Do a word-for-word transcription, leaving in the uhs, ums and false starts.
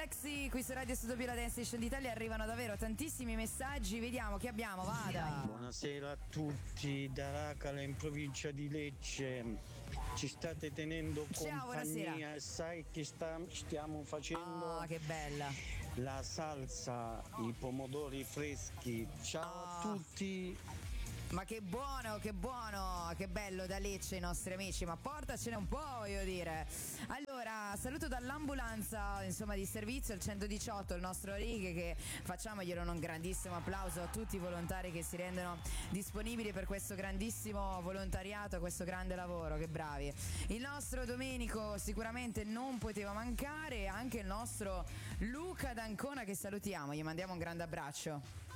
Sexy qui su Radio Studio La Dance Station d'Italia. Arrivano davvero tantissimi messaggi, vediamo che abbiamo. Vada. Buonasera a tutti, da Racala in provincia di Lecce. Ci state tenendo Ciao, compagnia buonasera. e sai che sta, stiamo facendo? Oh, che bella. La salsa, i pomodori freschi. Ciao Oh. a tutti. Ma che buono, che buono, che bello da Lecce i nostri amici, ma portacene un po', voglio dire. Allora, saluto dall'ambulanza, insomma, di servizio, il centodiciotto, il nostro Righe, che facciamoglielo un grandissimo applauso a tutti i volontari che si rendono disponibili per questo grandissimo volontariato, questo grande lavoro, che bravi. Il nostro Domenico sicuramente non poteva mancare, anche il nostro Luca D'Ancona che salutiamo, gli mandiamo un grande abbraccio.